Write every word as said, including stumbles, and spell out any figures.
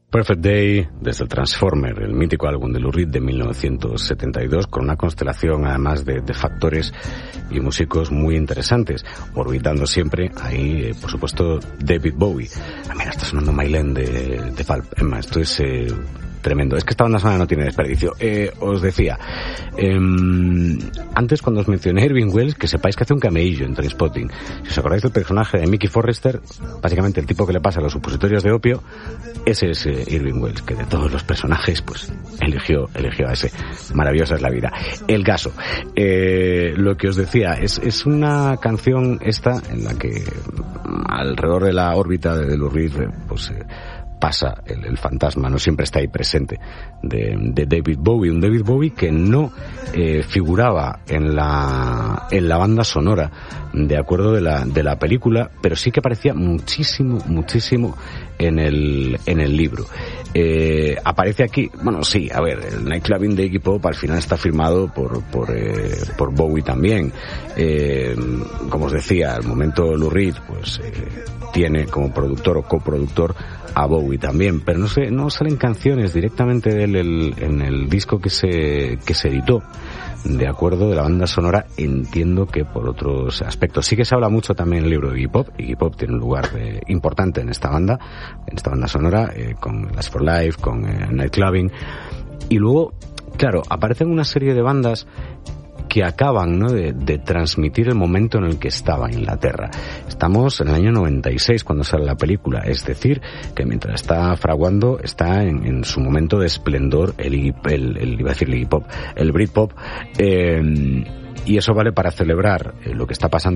Perfect Day, desde el Transformer, el mítico álbum de Lou Reed de mil novecientos setenta y dos, con una constelación además de, de factores y músicos muy interesantes, orbitando siempre ahí, eh, por supuesto, David Bowie. Ah, mira, está sonando Mylen de, de Pulp. Emma, esto es eh, tremendo. Es que esta banda sonora no tiene desperdicio. Eh, os decía, eh, antes cuando os mencioné Irving Welsh, que sepáis que hace un cameillo en Trainspotting. Si os acordáis del personaje de Mickey Forrester, básicamente el tipo que le pasa a los supositorios de opio, ese es eh, Irving Welsh, que de todos los personajes, pues, eligió, eligió a ese. Maravillosa es la vida. El caso, eh, lo que os decía, es, es una canción esta en la que alrededor de la órbita de Lou Reed, pues, eh, pasa el, el fantasma, no siempre está ahí presente, de, de David Bowie, un David Bowie que no eh, figuraba en la en la banda sonora de acuerdo de la de la película, pero sí que aparecía muchísimo, muchísimo en el en el libro. Eh, aparece aquí, bueno, sí, a ver, el Nightclubbing de Iggy Pop al final está firmado por por eh, por Bowie también. Eh, como os decía, al momento Lou Reed, pues eh, tiene como productor o coproductor a Bowie también, pero no sé, no salen canciones directamente de él el, en el disco que se que se editó. De acuerdo de la banda sonora, entiendo que por otros aspectos. Sí que se habla mucho también en el libro de Iggy Pop. Iggy Pop tiene un lugar eh, importante en esta banda, en esta banda sonora, eh, con Last for Life, con eh, Nightclubbing. Y luego, claro, aparecen una serie de bandas que acaban, ¿no?, de, de transmitir el momento en el que estaba Inglaterra. Estamos en el año noventa y seis cuando sale la película, es decir, que mientras está fraguando está en, en su momento de esplendor el, el, el iba a decir el Iggy Pop, el Britpop, eh, y eso vale para celebrar eh, lo que está pasando